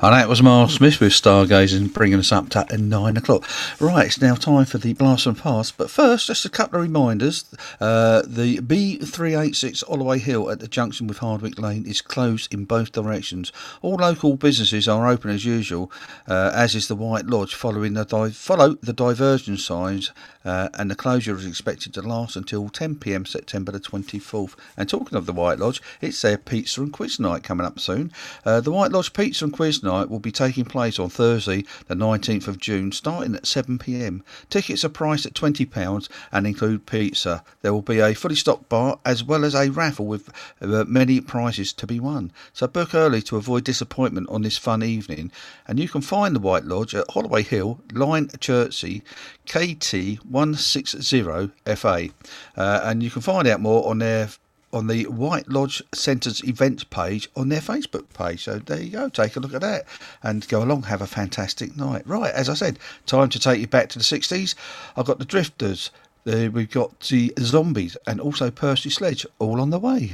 And that was Miles Smith with Stargazing, bringing us up to 9 o'clock. Right, it's now time for the Blast from the Past. But first, just a couple of reminders. The B386 Holloway Hill at the junction with Hardwick Lane is closed in both directions. All local businesses are open as usual, as is the White Lodge, follow the diversion signs, and the closure is expected to last until 10 p.m. September the 24th. And talking of the White Lodge, it's their pizza and quiz night coming up soon. The White Lodge Pizza and Quiz Night will be taking place on Thursday the 19th of June starting at 7 p.m. Tickets are priced at £20 and include pizza. There will be a fully stocked bar as well as a raffle with many prizes to be won. So book early to avoid disappointment on this fun evening. And you can find the White Lodge at Holloway Hill, Line Chertsey, KT 160FA. And you can find out more on the White Lodge Centre's events page on their Facebook page. So there you go, take a look at that and go along, have a fantastic night. Right, as I said, time to take you back to the 60s. I've got the Drifters, we've got the Zombies and also Percy Sledge, all on the way.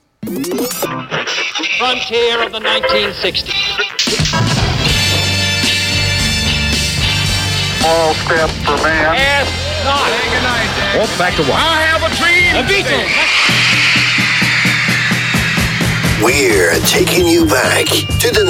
Frontier of the 1960s. All step for man. Ask not. Say goodnight, Dad. Walk back to what? I have a dream. The Beatles. We're taking you back to the